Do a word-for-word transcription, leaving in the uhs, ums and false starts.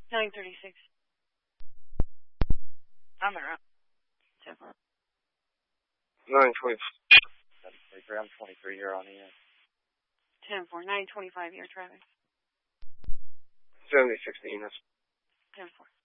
nine thirty-six. I'm there. ten four. nine twenty. I'm twenty-three here on the end. ten four. nine twenty-five, air traffic. seventy-six to Enos. ten four.